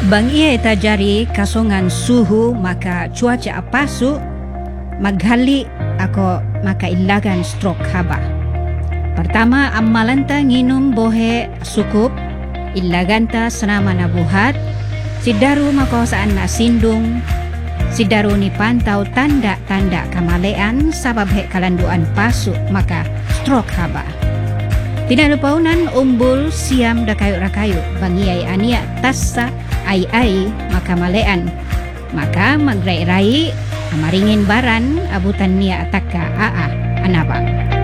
Bang ia tajari kasongan suhu maka cuaca apasu maghali ako maka ilagan stroke haba. Pertama amalanta nginum bohe sukup ilaganta senama nabuhat sidaru mako saan na sindung sidaru ni pantau tanda-tanda kamalean sabab he kalanduan pasu maka stroke haba. Tidak lupaunan umbul siam da kayu-rakayu bangiay ania tassa ay maka malean maka magrai-rai amaringin baran abutan niya ataka anaba.